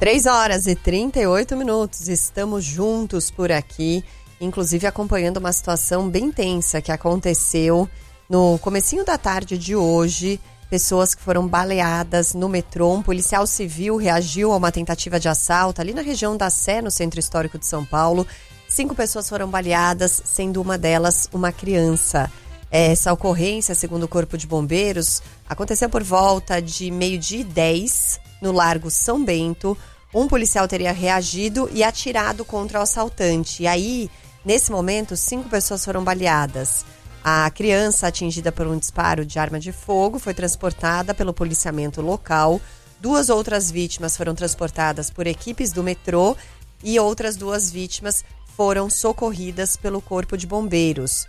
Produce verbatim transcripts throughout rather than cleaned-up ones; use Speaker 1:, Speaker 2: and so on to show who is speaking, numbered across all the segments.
Speaker 1: três horas e trinta e oito minutos, estamos juntos por aqui, inclusive acompanhando uma situação bem tensa que aconteceu no comecinho da tarde de hoje. Pessoas que foram baleadas no metrô, um policial civil reagiu a uma tentativa de assalto ali na região da Sé, no Centro Histórico de São Paulo. Cinco pessoas foram baleadas, sendo uma delas uma criança. Essa ocorrência, segundo o Corpo de Bombeiros, aconteceu por volta de meio-dia e dez, no Largo São Bento. Um policial teria reagido e atirado contra o assaltante. E aí, nesse momento, cinco pessoas foram baleadas. A criança, atingida por um disparo de arma de fogo, foi transportada pelo policiamento local. Duas outras vítimas foram transportadas por equipes do metrô e outras duas vítimas foram socorridas pelo Corpo de Bombeiros.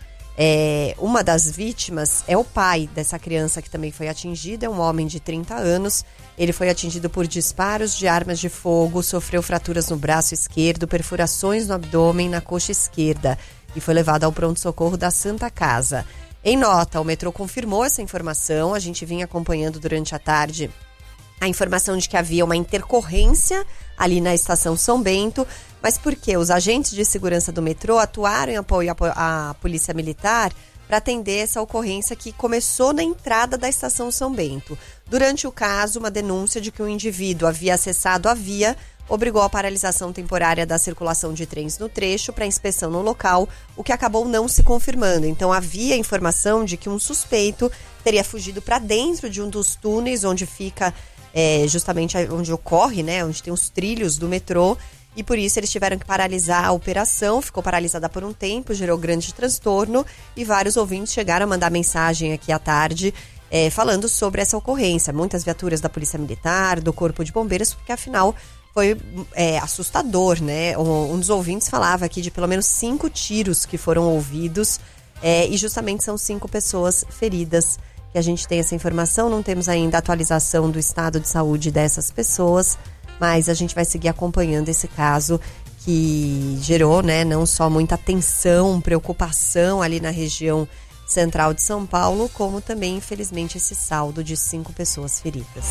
Speaker 1: É, uma das vítimas é o pai dessa criança que também foi atingida, é um homem de trinta anos. Ele foi atingido por disparos de armas de fogo, sofreu fraturas no braço esquerdo, perfurações no abdômen e na coxa esquerda e foi levado ao pronto-socorro da Santa Casa. Em nota, o metrô confirmou essa informação. A gente vinha acompanhando durante a tarde a informação de que havia uma intercorrência ali na estação São Bento, mas por quê? Os agentes de segurança do metrô atuaram em apoio à Polícia Militar para atender essa ocorrência que começou na entrada da estação São Bento. Durante o caso, uma denúncia de que um indivíduo havia acessado a via obrigou a paralisação temporária da circulação de trens no trecho para inspeção no local, o que acabou não se confirmando. Então havia informação de que um suspeito teria fugido para dentro de um dos túneis onde fica é, justamente onde ocorre, né, onde tem os trilhos do metrô, e por isso eles tiveram que paralisar a operação. Ficou paralisada por um tempo, gerou grande transtorno e vários ouvintes chegaram a mandar mensagem aqui à tarde é, falando sobre essa ocorrência. Muitas viaturas da Polícia Militar, do Corpo de Bombeiros, porque afinal foi é, assustador, né? Um, um dos ouvintes falava aqui de pelo menos cinco tiros que foram ouvidos é, e justamente são cinco pessoas feridas que a gente tem essa informação. Não temos ainda a atualização do estado de saúde dessas pessoas, mas a gente vai seguir acompanhando esse caso que gerou, né, não só muita tensão, preocupação ali na região central de São Paulo, como também, infelizmente, esse saldo de cinco pessoas feridas.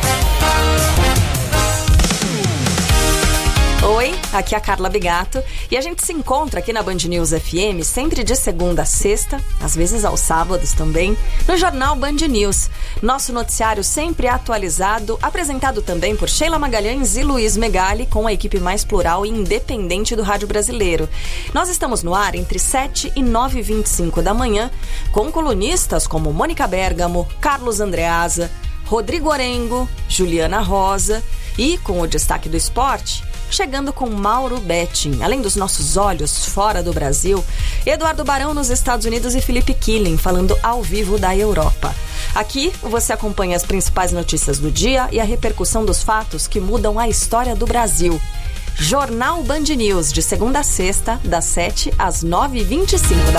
Speaker 2: Oi, aqui é a Carla Bigato e a gente se encontra aqui na Band News F M sempre de segunda a sexta, às vezes aos sábados também, no Jornal Band News. Nosso noticiário sempre atualizado, apresentado também por Sheila Magalhães e Luiz Megali, com a equipe mais plural e independente do rádio brasileiro. Nós estamos no ar entre sete e nove e vinte e cinco da manhã, com colunistas como Mônica Bergamo, Carlos Andreasa, Rodrigo Orengo, Juliana Rosa e, com o destaque do esporte, chegando com Mauro Betting. Além dos nossos olhos fora do Brasil, Eduardo Barão nos Estados Unidos e Felipe Killing falando ao vivo da Europa. Aqui você acompanha as principais notícias do dia e a repercussão dos fatos que mudam a história do Brasil. Jornal Band News, de segunda a sexta, das sete às nove e vinte e cinco da